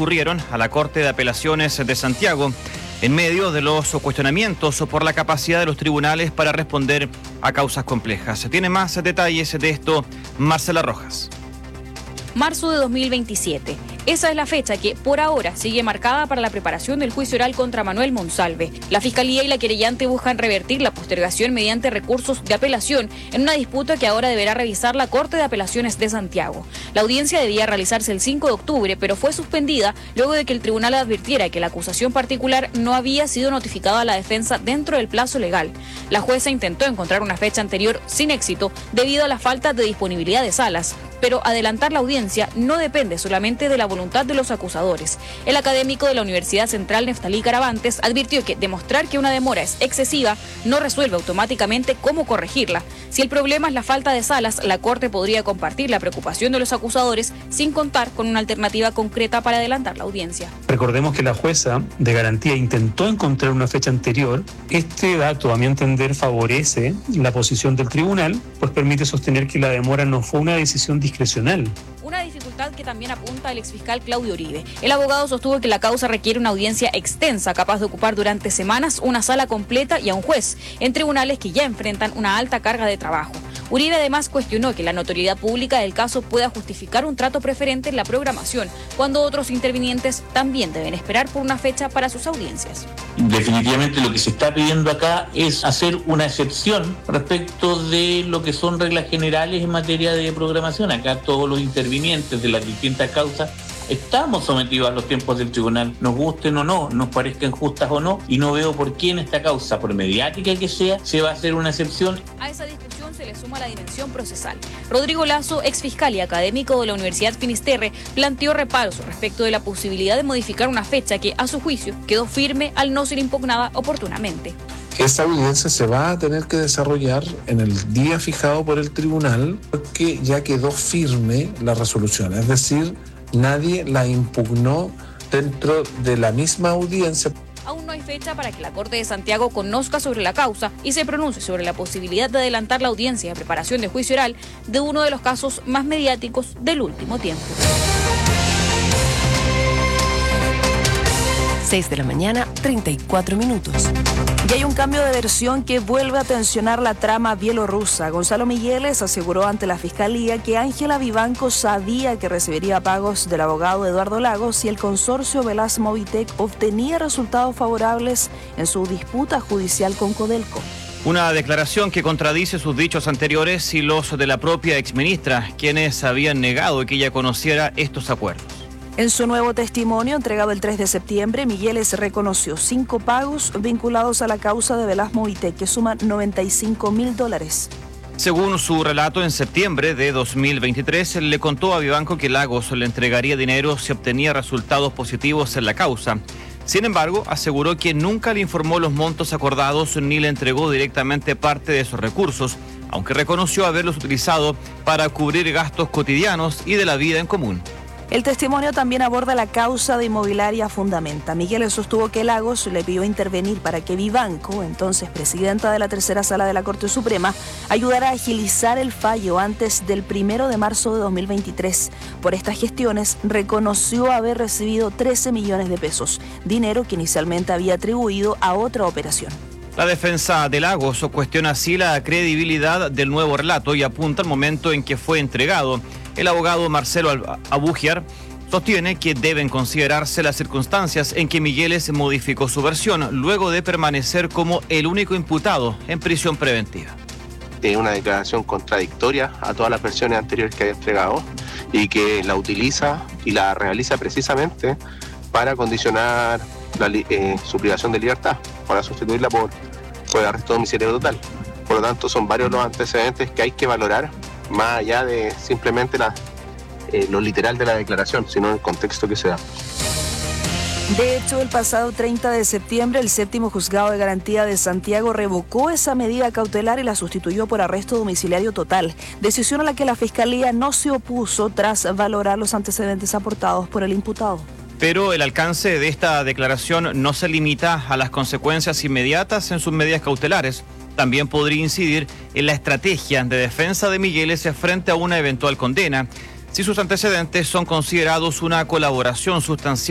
recurrieron a la Corte de Apelaciones de Santiago en medio de los cuestionamientos por la capacidad de los tribunales para responder a causas complejas. Tiene más detalles de esto Marcela Rojas. Marzo de 2027. Esa es la fecha que, por ahora, sigue marcada para la preparación del juicio oral contra Manuel Monsalve. La Fiscalía y la querellante buscan revertir la postergación mediante recursos de apelación en una disputa que ahora deberá revisar la Corte de Apelaciones de Santiago. La audiencia debía realizarse el 5 de octubre, pero fue suspendida luego de que el tribunal advirtiera que la acusación particular no había sido notificada a la defensa dentro del plazo legal. La jueza intentó encontrar una fecha anterior sin éxito debido a la falta de disponibilidad de salas, pero adelantar la audiencia no depende solamente de la voluntad de los acusadores. El académico de la Universidad Central Neftalí Caravantes advirtió que demostrar que una demora es excesiva no resuelve automáticamente cómo corregirla. Si el problema es la falta de salas, la Corte podría compartir la preocupación de los acusadores sin contar con una alternativa concreta para adelantar la audiencia. Recordemos que la jueza de garantía intentó encontrar una fecha anterior. Este dato, a mi entender, favorece la posición del tribunal, pues permite sostener que la demora no fue una decisión discrecional. Una dificultad que también apunta el exfiscal Claudio Uribe. El abogado sostuvo que la causa requiere una audiencia extensa, capaz de ocupar durante semanas una sala completa y a un juez, en tribunales que ya enfrentan una alta carga de trabajo. Uribe además cuestionó que la notoriedad pública del caso pueda justificar un trato preferente en la programación, cuando otros intervinientes también deben esperar por una fecha para sus audiencias. Definitivamente lo que se está pidiendo acá es hacer una excepción respecto de lo que son reglas generales en materia de programación. Acá todos los intervinientes de las distintas causas estamos sometidos a los tiempos del tribunal, nos gusten o no, nos parezcan justas o no, y no veo por qué en esta causa, por mediática que sea, se va a hacer una excepción. A esa discusión se le suma la dimensión procesal. Rodrigo Lazo, exfiscal y académico de la Universidad Finisterre, planteó reparos respecto de la posibilidad de modificar una fecha que, a su juicio, quedó firme al no ser impugnada oportunamente. Esta audiencia se va a tener que desarrollar en el día fijado por el tribunal porque ya quedó firme la resolución, es decir, nadie la impugnó dentro de la misma audiencia. Aún no hay fecha para que la Corte de Santiago conozca sobre la causa y se pronuncie sobre la posibilidad de adelantar la audiencia de preparación de juicio oral de uno de los casos más mediáticos del último tiempo. 6 de la mañana, 34 minutos. Y hay un cambio de versión que vuelve a tensionar la trama bielorrusa. Gonzalo Migueles aseguró ante la Fiscalía que Ángela Vivanco sabía que recibiría pagos del abogado Eduardo Lagos si el consorcio Velas Movitech obtenía resultados favorables en su disputa judicial con Codelco. Una declaración que contradice sus dichos anteriores y los de la propia exministra, quienes habían negado que ella conociera estos acuerdos. En su nuevo testimonio, entregado el 3 de septiembre, Migueles reconoció 5 pagos vinculados a la causa de Velas Movitech, que suman $95.000. Según su relato, en septiembre de 2023, le contó a Vivanco que Lagos le entregaría dinero si obtenía resultados positivos en la causa. Sin embargo, aseguró que nunca le informó los montos acordados ni le entregó directamente parte de esos recursos, aunque reconoció haberlos utilizado para cubrir gastos cotidianos y de la vida en común. El testimonio también aborda la causa de Inmobiliaria Fundamenta. Migueles sostuvo que Lagos le pidió intervenir para que Vivanco, entonces presidenta de la tercera sala de la Corte Suprema, ayudara a agilizar el fallo antes del 1 de marzo de 2023. Por estas gestiones, reconoció haber recibido 13 millones de pesos, dinero que inicialmente había atribuido a otra operación. La defensa de Lagos cuestiona así la credibilidad del nuevo relato y apunta al momento en que fue entregado. El abogado Marcelo Abugiar sostiene que deben considerarse las circunstancias en que Migueles modificó su versión luego de permanecer como el único imputado en prisión preventiva. Es una declaración contradictoria a todas las versiones anteriores que había entregado y que la utiliza y la realiza precisamente para condicionar su privación de libertad, para sustituirla por arresto domiciliario total. Por lo tanto, son varios los antecedentes que hay que valorar, más allá de simplemente lo literal de la declaración, sino en el contexto que se da. De hecho, el pasado 30 de septiembre, el séptimo juzgado de garantía de Santiago revocó esa medida cautelar y la sustituyó por arresto domiciliario total, decisión a la que la Fiscalía no se opuso tras valorar los antecedentes aportados por el imputado. Pero el alcance de esta declaración no se limita a las consecuencias inmediatas en sus medidas cautelares. También podría incidir en la estrategia de defensa de Migueles frente a una eventual condena, si sus antecedentes son considerados una colaboración sustancial